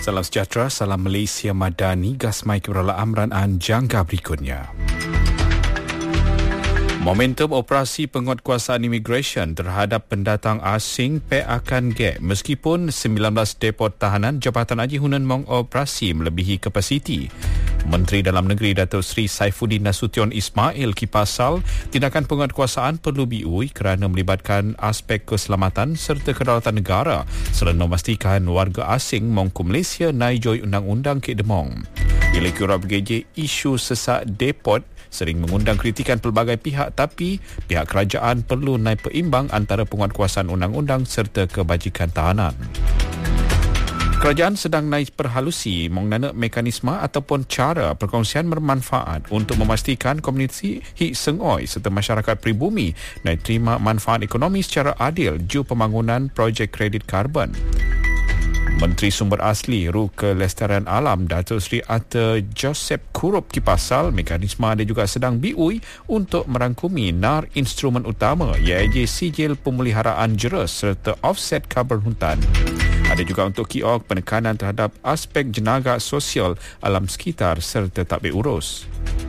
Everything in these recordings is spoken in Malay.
Salam sejahtera, salam Malaysia Madani, Gasmai Keberala Amran jangka berikutnya. Momentum operasi penguatkuasaan imigresen terhadap pendatang asing akan gap meskipun 19 depot tahanan Jabatan Haji Hunan mengoperasi melebihi kapasiti. Menteri Dalam Negeri Datuk Seri Saifuddin Nasution Ismail kipasal tindakan penguatkuasaan perlu BUI kerana melibatkan aspek keselamatan serta kedaulatan negara serta memastikan warga asing mengku Malaysia naijoi undang-undang Kek Demong. Bila Kurab PGJ, isu sesak depot sering mengundang kritikan pelbagai pihak tapi pihak kerajaan perlu naik peimbang antara penguatkuasaan undang-undang serta kebajikan tahanan. Kerajaan sedang naik perhalusi mengenai mekanisme ataupun cara perkongsian bermanfaat untuk memastikan komuniti Hik Sengoi serta masyarakat pribumi naik terima manfaat ekonomi secara adil ju pembangunan projek kredit karbon. Menteri Sumber Asli Ru Kelestarian Alam Datuk Seri Arthur Joseph Kurup kipasal mekanisme ada juga sedang BUI untuk merangkumi NAR instrumen utama iaitu sijil pemeliharaan jeras serta offset karbon hutan. Ada juga untuk kiok penekanan terhadap aspek jenagak sosial alam sekitar serta tadbir urus.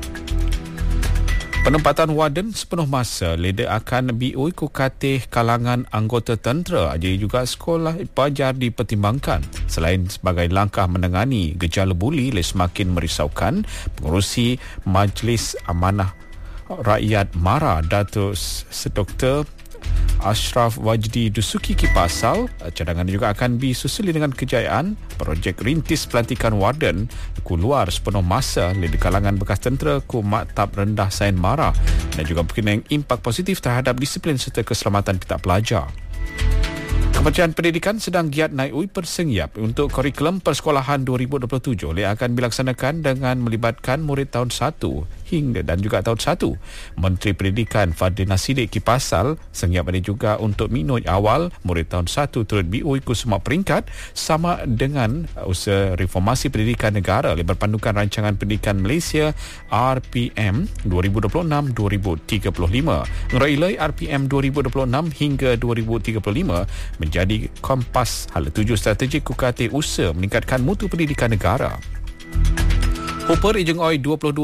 Penempatan warden sepenuh masa leda akan BUI kukatih kalangan anggota tentera jadi juga sekolah pelajar dipertimbangkan. Selain sebagai langkah menangani gejala buli semakin merisaukan, pengurusi Majlis Amanah Rakyat MARA Datuk Dr. Ashraf Wajdi Dusuki kipasal cadangan juga akan disusuli dengan kejayaan projek rintis pelantikan warden keluar sepenuh masa di kalangan bekas tentera ku maktab rendah Sain Mara dan juga berkenaan impak positif terhadap disiplin serta keselamatan pihak pelajar. Kementerian Pendidikan sedang giat naik persengiap untuk kurikulum persekolahan 2027 yang akan dilaksanakan dengan melibatkan murid tahun 1 hingga dan juga tahun 1. Menteri Pendidikan Fadlina Siddiq kipasal sengiap ini juga untuk minut awal murid tahun 1 turut BUI ku semua peringkat sama dengan usaha reformasi pendidikan negara yang berpandukan rancangan pendidikan Malaysia RPM 2026-2035. Ngerilai RPM 2026 hingga 2035 menjadi kompas hala tuju strategik kukatih usaha meningkatkan mutu pendidikan negara. Hooper Ijeng Oi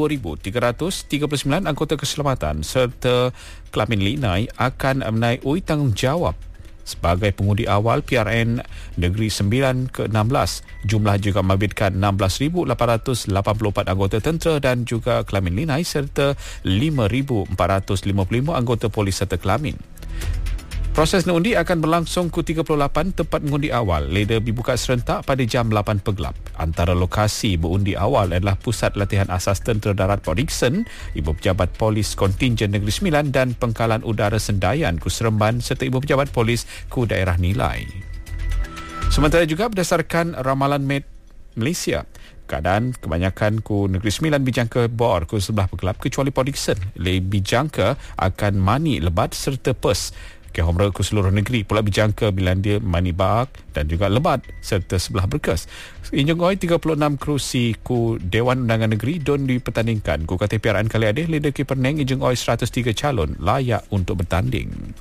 22,339 anggota keselamatan serta Kelamin Linai akan menaiki tanggungjawab sebagai pengundi awal PRN Negeri 9 ke-16. Jumlah juga membabitkan 16,884 anggota tentera dan juga Kelamin Linai serta 5,455 anggota polis serta Kelamin. Proses mengundi akan berlangsung ke 38 tempat mengundi awal. Leda dibuka serentak pada jam 8 pegelap. Antara lokasi berundi awal adalah Pusat Latihan Asas Tentera Darat Port Dickson, Ibu Pejabat Polis Kontingen Negeri Sembilan dan Pengkalan Udara Sendayan ku Seremban serta Ibu Pejabat Polis ku Daerah Nilai. Sementara juga berdasarkan ramalan Malaysia, keadaan kebanyakan ku Negeri Sembilan bijangka bor ku sebelah pegelap kecuali Port Dickson. Lebih bijangka akan mani lebat serta pes. Kehomra ku seluruh negeri pula bijangka Bilandia, Mani Baak dan juga lebat serta sebelah berkes. Injung Oi 36 kerusi ku Dewan Undangan Negeri don dipertandingkan. Ku KTP PRN Kali Adeh Leda Ki Perneng Injung Oi 103 calon layak untuk bertanding.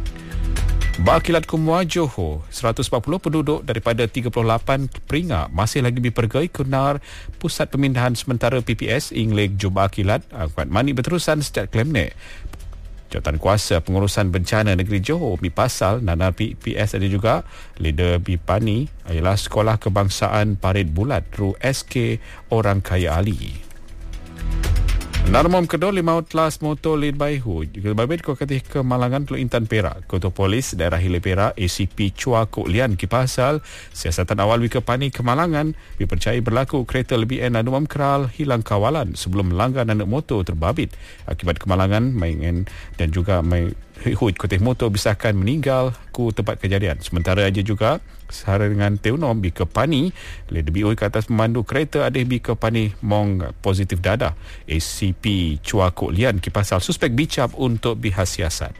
Bakilat Kumua Johor 140 penduduk daripada 38 peringkat masih lagi dipergai kenar Pusat Pemindahan Sementara PPS Ingleg Jubah Kilat akuat mani berterusan sejak Klemnek. Jawatan Kuasa Pengurusan Bencana Negeri Johor Bipasal Nana PPS ada juga Leader Bipani ialah Sekolah Kebangsaan Parit Bulat Ru SK Orang Kaya Ali. Narmom kedua limau telas motor lead by hu. Juga babit ko katih Kemalangan Teluk Intan Perak. Ketua Polis Daerah Hilir Perak ACP Chua Kok Lian kipasal siasatan awal Wikepani Kemalangan dipercayai berlaku kereta lebih Narmom Keral hilang kawalan sebelum melanggar anak motor terbabit. Akibat Kemalangan main dan juga Hud koteh motor bisahkan meninggal ku tempat kejadian. Sementara aja juga sehara dengan Teunom Bikepani lebih ke atas memandu kereta ada Bikepani mong positif dadah. ACP Chua Kok Lian kipasal suspek bicap untuk bihasiasat.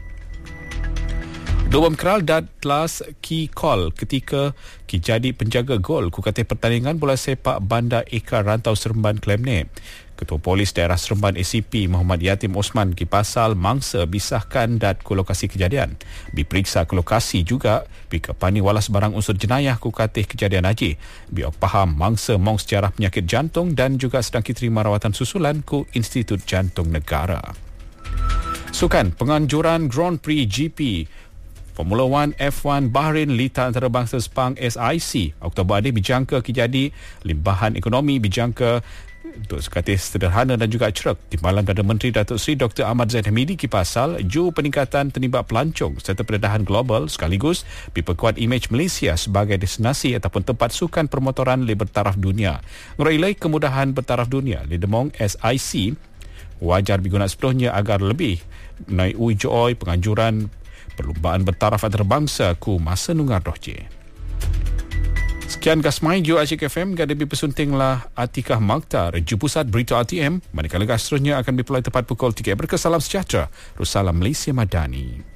Dobam Keral dat telas key call ketika jadi penjaga gol ku katih pertandingan bola sepak Bandar Eka Rantau Seremban Klemnek. Ketua Polis Daerah Seremban ACP Muhammad Yatim Osman ki pasal mangsa bisahkan dat ke lokasi kejadian. Diperiksa ke lokasi juga bi kapani walas barang unsur jenayah ku katih kejadian haji. Biok paham mangsa mong sejarah penyakit jantung dan juga sedang terima rawatan susulan ku Institut Jantung Negara. Sukan penganjuran Grand Prix GP Formula 1 F1 Bahrain Liga Antarabangsa Sepang SIC Oktober ini bijangka jadi limbahan ekonomi bijangka untuk sekatih sederhana dan juga cerek. Timbalan Perdana Menteri Datuk Seri Dr. Ahmad Zaid Hamidi ki pasal ju peningkatan terlibat pelancong serta pendedahan global sekaligus diperkuat imej Malaysia sebagai destinasi ataupun tempat sukan permotoran li bertaraf dunia. Ngerailai kemudahan bertaraf dunia li demong SIC wajar digunakan sepenuhnya agar lebih menaik joy penganjuran perlumbaan bertaraf antarabangsa ku masa nungar dohje. Sekian Gasmai Jo Acik FM gadapi pesuntinglah Atikah Maktar ju pusat berita RTM manakala seterusnya akan dipulai tepat pukul 3. Berkesalam sejahtera. Russalam Malaysia Madani.